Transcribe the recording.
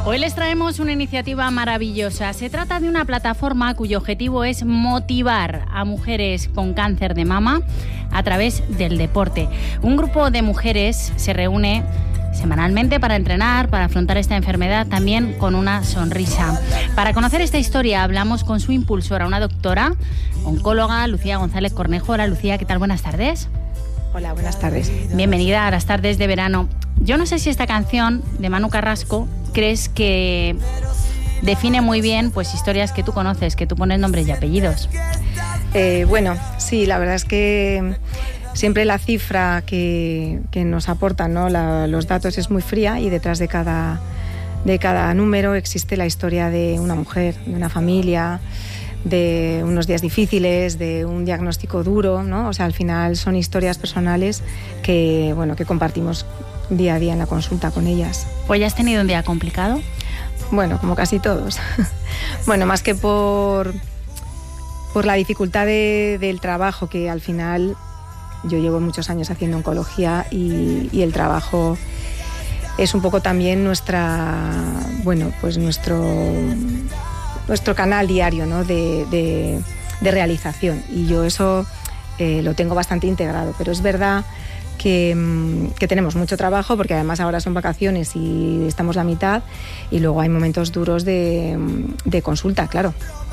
Hoy les traemos una iniciativa maravillosa. Se trata de una plataforma cuyo objetivo es motivar a mujeres con cáncer de mama a través del deporte. Un grupo de mujeres se reúne semanalmente para entrenar, para afrontar esta enfermedad también con una sonrisa. Para conocer esta historia hablamos con su impulsora, una doctora, oncóloga, Lucía González Cornejo. Hola Lucía, ¿qué tal? Buenas tardes. Hola, buenas tardes. Bienvenida a las tardes de verano. Yo no sé si esta canción de Manu Carrasco crees que define muy bien pues historias que tú conoces, que tú pones nombres y apellidos. Bueno, sí, la verdad es que siempre la cifra que nos aportan, ¿no? Los datos es muy fría y detrás de cada número existe la historia de una mujer, de una familia, de unos días difíciles, de un diagnóstico duro, ¿no? O sea, al final son historias personales que, bueno, que compartimos día a día en la consulta con ellas. ¿Pues ya has tenido un día complicado? Bueno, como casi todos. Bueno, más que por la dificultad del trabajo, que al final yo llevo muchos años haciendo oncología y el trabajo es un poco también nuestro canal diario, ¿no? de realización, y yo eso lo tengo bastante integrado, pero es verdad que tenemos mucho trabajo porque además ahora son vacaciones y estamos la mitad, y luego hay momentos duros de consulta, claro.